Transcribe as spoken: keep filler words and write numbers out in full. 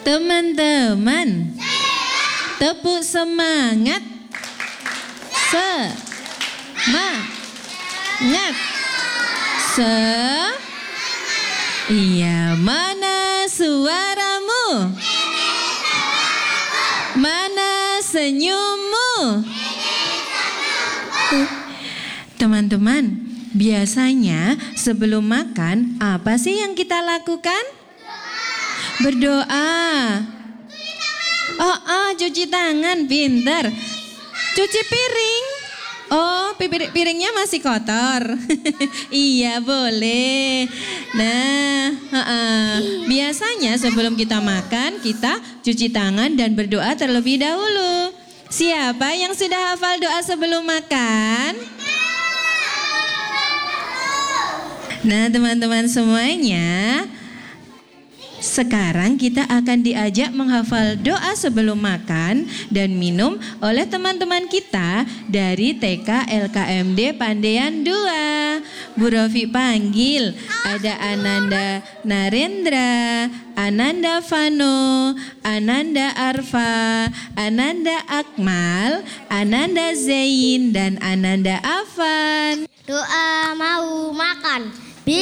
Teman-teman, tepuk semangat. Semangat. Se. Iya, mana suaramu? Mana senyummu? Teman-teman, biasanya sebelum makan apa sih yang kita lakukan? Berdoa. Oh, oh, cuci tangan, pintar. Cuci piring. Oh, pir- piringnya masih kotor. Iya, boleh. Nah, uh-uh. biasanya sebelum kita makan, kita cuci tangan dan berdoa terlebih dahulu. Siapa yang sudah hafal doa sebelum makan? Nah, teman-teman semuanya, sekarang kita akan diajak menghafal doa sebelum makan dan minum oleh teman-teman kita dari T K L K M D Pandean dua. Bu Rofi panggil, ada Ananda Narendra, Ananda Vano, Ananda Arfa, Ananda Akmal, Ananda Zain, dan Ananda Afan. Doa mau makan.